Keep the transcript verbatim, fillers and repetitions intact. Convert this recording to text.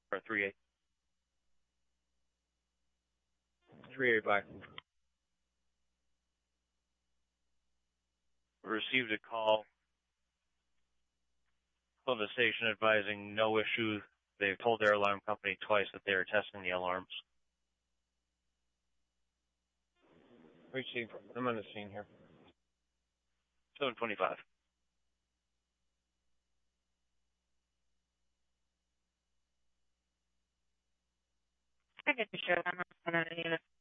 Or three eight. three eight, bye. Received a call from the station advising no issue. They've told their alarm company twice that they are testing the alarms. Received. I'm on the scene here. seven twenty-five. I get the show. I'm on the unit.